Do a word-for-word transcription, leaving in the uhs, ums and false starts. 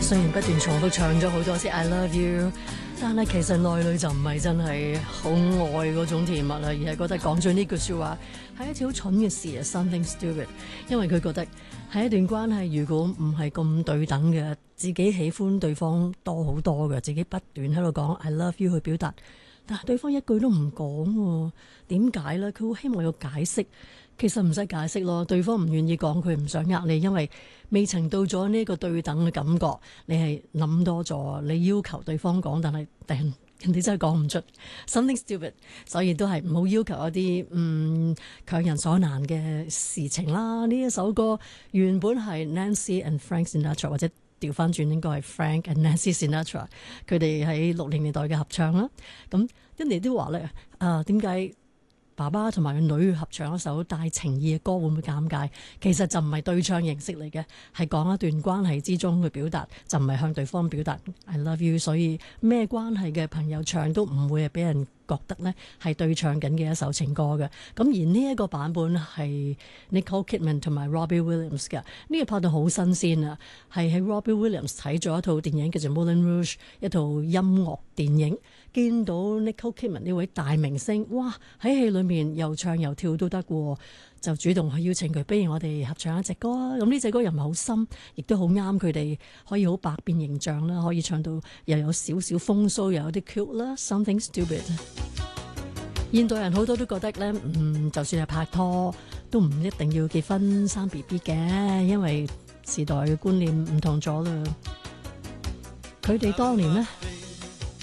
雖然不斷重複唱咗好多次 I love you， 但係其實內裏就唔係真係好愛嗰種甜蜜啦，而係覺得講咗呢句說話係一次好蠢嘅事啊 ，something stupid。因為佢覺得喺一段關係，如果唔係咁對等嘅，自己喜歡對方多好多嘅，自己不斷喺度講 I love you 去表達，但係對方一句都唔講，點解呢？佢好希望有解釋。其實唔使解釋咯，對方唔願意講，佢唔想呃你，因為未曾到咗呢個對等嘅感覺，你係諗多咗，你要求對方講，但係人人哋真係講唔出 something stupid， 所以都係唔好要求一啲嗯強人所難嘅事情啦。呢一首歌原本係 Nancy and Frank Sinatra， 或者調翻轉應該係 Frank and Nancy Sinatra， 佢哋喺六零年代嘅合唱啦。咁人哋都話咧，啊點解爸爸同埋個女合唱一首帶情意嘅歌會唔會尷尬？其實就唔係對唱形式嚟嘅，係講一段關係之中去表達，就唔係向對方表達 I love you。所以咩關係嘅朋友唱都唔會係俾人覺得呢係對唱緊嘅一首情歌嘅。咁而呢一個版本係 Nicole Kidman 同埋 Robbie Williams 嘅，呢個拍到好新鮮啊！係喺 Robbie Williams 睇咗一套電影叫做 Moulin Rouge， 一套音樂電影，見到 Nicole Kidman 呢位大明星，哇！喺戲裏面又唱又跳都得喎，就主動去邀請佢，不如我哋合唱一隻歌啊！咁呢隻歌又唔係好深，亦都好啱佢哋，可以好百變形象啦，可以唱到又有少少風騷，又有啲 cute 啦 ，Something Stupid。現代人好多都覺得咧，嗯，就算係拍拖，都唔一定要結婚生 B B 嘅，因為時代嘅觀念唔同咗啦。佢哋當年呢